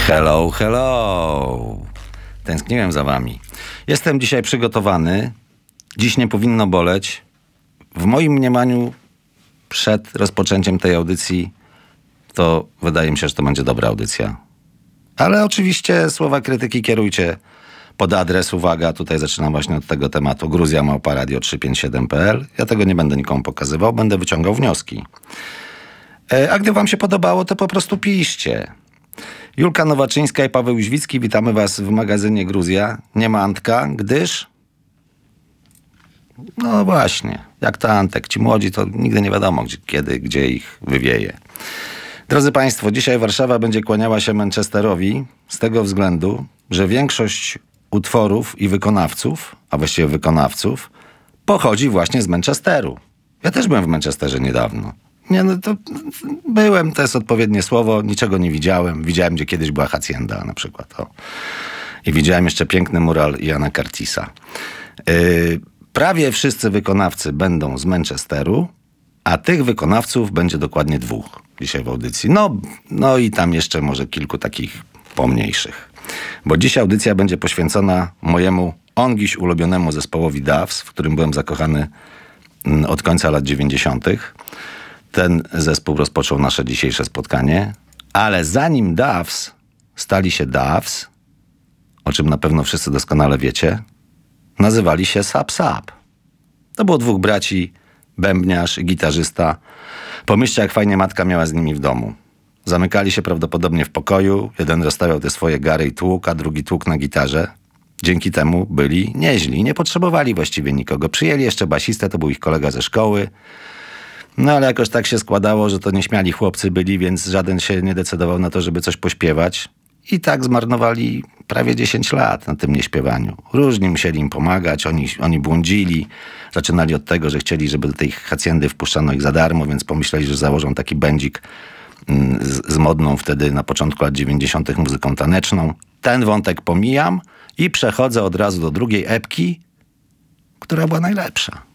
Hello, hello. Tęskniłem za wami. Jestem dzisiaj przygotowany. Dziś nie powinno boleć. W moim mniemaniu przed rozpoczęciem tej audycji to wydaje mi się, że to będzie dobra audycja. Ale oczywiście słowa krytyki kierujcie pod adres, uwaga, tutaj zaczynam właśnie od tego tematu, gruzja@radio357.pl. Ja tego nie będę nikomu pokazywał, będę wyciągał wnioski. A gdy wam się podobało, to po prostu piszcie. Julka Nowaczyńska i Paweł Jóźwicki, witamy was w magazynie Gruzja. Nie ma Antka, gdyż... No właśnie, jak to Antek, ci młodzi to nigdy nie wiadomo, kiedy, gdzie ich wywieje. Drodzy państwo, dzisiaj Warszawa będzie kłaniała się Manchesterowi z tego względu, że większość utworów i wykonawców, a właściwie wykonawców, pochodzi właśnie z Manchesteru. Ja też byłem w Manchesterze niedawno. Nie, no to byłem, to jest odpowiednie słowo, niczego nie widziałem. Widziałem, gdzie kiedyś była hacienda na przykład. O. I widziałem jeszcze piękny mural Jana Curtisa. Prawie wszyscy wykonawcy będą z Manchesteru, a tych wykonawców będzie dokładnie 2 dzisiaj w audycji. No i tam jeszcze może kilku takich pomniejszych. Bo dziś audycja będzie poświęcona mojemu ongiś ulubionemu zespołowi Doves, w którym byłem zakochany od końca lat 90. Ten zespół rozpoczął nasze dzisiejsze spotkanie, ale zanim Doves stali się Doves, o czym na pewno wszyscy doskonale wiecie, nazywali się Sap Sap. To było 2 braci, bębniarz i gitarzysta. Pomyślcie, jak fajnie matka miała z nimi w domu. Zamykali się prawdopodobnie w pokoju, jeden rozstawiał te swoje gary i tłuk, a drugi tłuk na gitarze. Dzięki temu byli nieźli, nie potrzebowali właściwie nikogo. Przyjęli jeszcze basistę, to był ich kolega ze szkoły. No ale jakoś tak się składało, że to nieśmiali chłopcy byli, więc żaden się nie decydował na to, żeby coś pośpiewać. I tak zmarnowali prawie 10 lat na tym nieśpiewaniu. Różni musieli im pomagać, oni błądzili. Zaczynali od tego, że chcieli, żeby do tej hacjendy wpuszczano ich za darmo, więc pomyśleli, że założą taki będzik z modną wtedy na początku lat 90. muzyką taneczną. Ten wątek pomijam i przechodzę od razu do drugiej epki, która była najlepsza.